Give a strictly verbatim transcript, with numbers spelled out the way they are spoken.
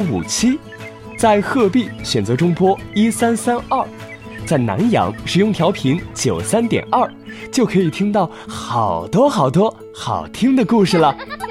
五七，在鹤壁选择中波一三三二，在南阳使用调频九三点二，就可以听到好多好多好听的故事了。